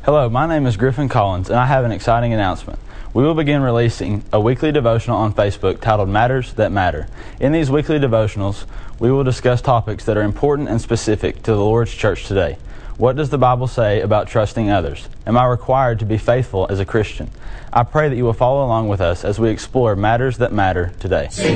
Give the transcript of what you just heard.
Hello, my name is Griffin Collins, and I have an exciting announcement. We will begin releasing a weekly devotional on Facebook titled Matters That Matter. In these weekly devotionals, we will discuss topics that are important and specific to the Lord's church today. What does the Bible say about trusting others? Am I required to be faithful as a Christian? I pray that you will follow along with us as we explore matters that matter today.